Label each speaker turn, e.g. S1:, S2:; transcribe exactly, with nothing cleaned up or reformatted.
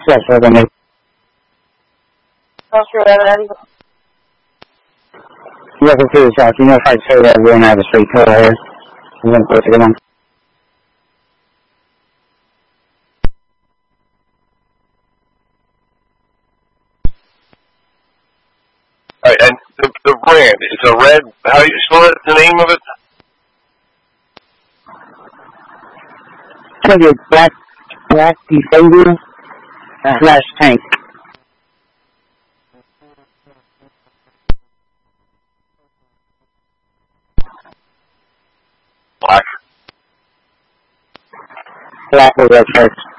S1: Yes, we're going to.
S2: Not sure what that is.
S1: Welcome to the South. You know if I say that we're going to have a straight color here. We're going to put it on.
S3: Alright, and the, the brand, it's a red, how do you spell it, the name of it?
S1: It's going to be a black, black Defender slash tank.
S3: Black.
S1: Black or red first.